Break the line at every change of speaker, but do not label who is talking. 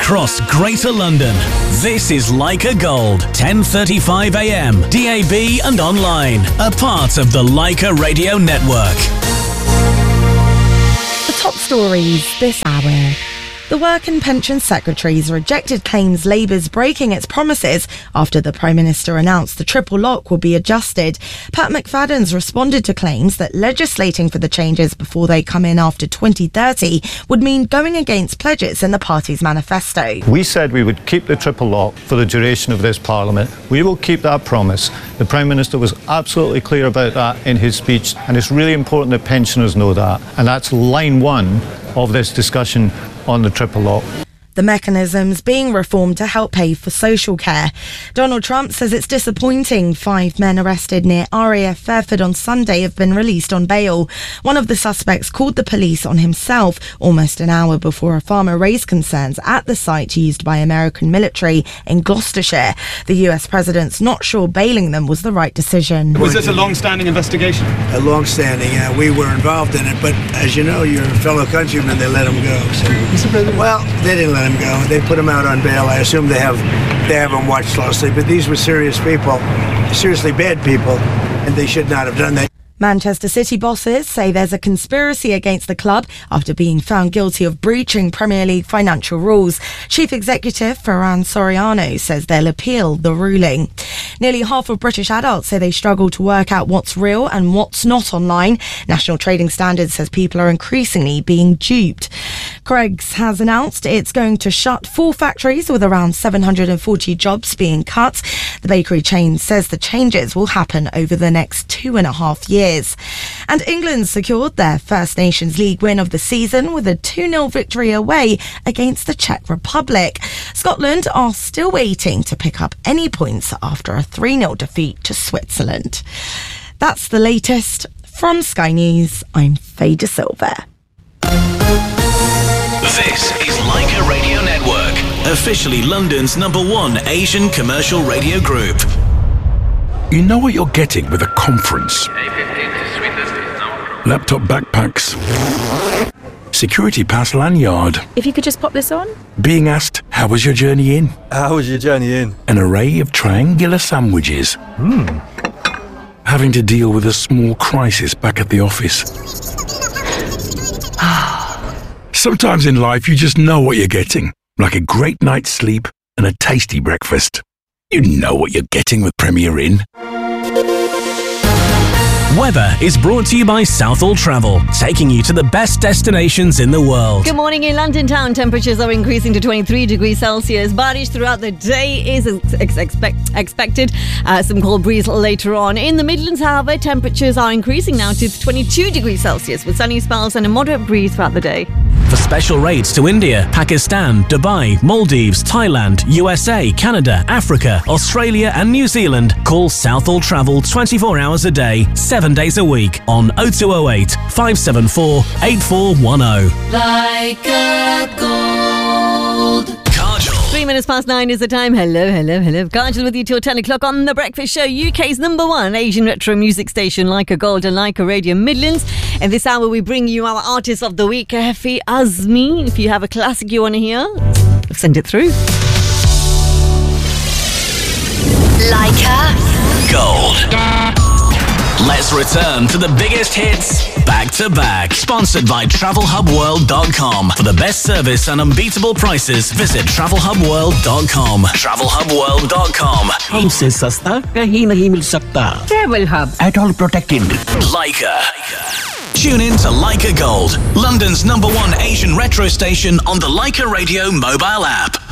across Greater London. This is Leica Gold, 10:35 a.m, DAB and online. A part of the Leica Radio Network.
The top stories this hour. The Work and Pension Secretaries rejected claims Labour's breaking its promises after the Prime Minister announced the triple lock will be adjusted. Pat McFadden's responded to claims that legislating for the changes before they come in after 2030 would mean going against pledges in the party's manifesto.
We said we would keep the triple lock for the duration of this Parliament. We will keep that promise. The Prime Minister was absolutely clear about that in his speech, and it's really important that pensioners know that. And that's line one of this discussion on the triple lock.
The mechanisms being reformed to help pay for social care. Donald Trump says it's disappointing 5 men arrested near RAF Fairford on Sunday have been released on bail. One of the suspects called the police on himself almost an hour before a farmer raised concerns at the site used by American military in Gloucestershire. The US president's not sure bailing them was the right decision.
Was this a long-standing investigation?
A long-standing, we were involved in it, but as you know, your fellow countrymen, they let him go. So, well, they didn't let him go. They put him out on bail. I assume they have him watched closely, but these were serious people, seriously bad people, and they should not have done that.
Manchester City bosses say there's a conspiracy against the club after being found guilty of breaching Premier League financial rules. Chief Executive Ferran Soriano says they'll appeal the ruling. Nearly half of British adults say they struggle to work out what's real and what's not online. National Trading Standards says people are increasingly being duped. Greggs has announced it's going to shut 4 factories with around 740 jobs being cut. The bakery chain says the changes will happen over the next 2.5 years. And England secured their first Nations League win of the season with a 2-0 victory away against the Czech Republic. Scotland are still waiting to pick up any points after a 3-0 defeat to Switzerland. That's the latest. From Sky News, I'm Faye De Silva.
This is Leica Radio Network, officially London's #1 Asian commercial radio group.
You know what you're getting with a conference. Laptop backpacks. Security pass lanyard.
If you could just pop this on.
Being asked, how was your journey in?
How was your journey in?
An array of triangular sandwiches. Having to deal with a small crisis back at the office. Sometimes in life you just know what you're getting. Like a great night's sleep and a tasty breakfast. You know what you're getting with Premier Inn.
Weather is brought to you by Southall Travel, taking you to the best destinations in the world.
Good morning in London town. Temperatures are increasing to 23 degrees Celsius. Barish throughout the day is expected. Some cold breeze later on. In the Midlands, however, temperatures are increasing now to 22 degrees Celsius with sunny spells and a moderate breeze throughout the day.
For special rates to India, Pakistan, Dubai, Maldives, Thailand, USA, Canada, Africa, Australia and New Zealand, call Southall Travel 24 hours a day, 7 days a week on 0208 574 8410.
Leica Gold.
3 minutes past 9 is the time. Hello. Kajal with you till 10 o'clock on The Breakfast Show, UK's #1 Asian retro music station, Leica Gold and Leica Radio Midlands. And this hour we bring you our Artist of the Week, Hefi Azmi. If you have a classic you want to hear, send it through.
Leica
Gold. Let's return to the biggest hits back to back. Sponsored by TravelHubWorld.com. For the best service and unbeatable prices, visit TravelHubWorld.com. TravelHubWorld.com.
हमसे सस्ता कहीं नहीं मिल सकता. Travel Hub. At all protected.
Leica. Tune in to Leica Gold, London's #1 Asian retro station on the Leica Radio mobile app.